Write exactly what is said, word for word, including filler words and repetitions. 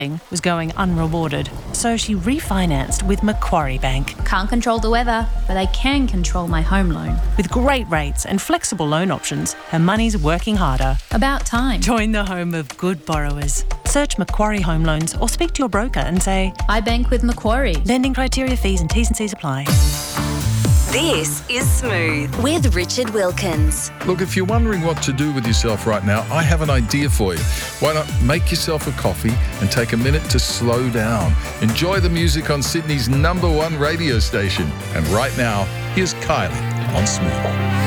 was going unrewarded, so she refinanced with Macquarie Bank. Can't control the weather, but I can control my home loan. With great rates and flexible loan options, her money's working harder. About time. Join the home of good borrowers. Search Macquarie Home Loans or speak to your broker and say, I bank with Macquarie. Lending criteria, fees and T's and C's apply. This is Smooth with Richard Wilkins. Look, if you're wondering what to do with yourself right now, I have an idea for you. Why not make yourself a coffee and take a minute to slow down? Enjoy the music on Sydney's number one radio station. And right now, here's Kylie on Smooth.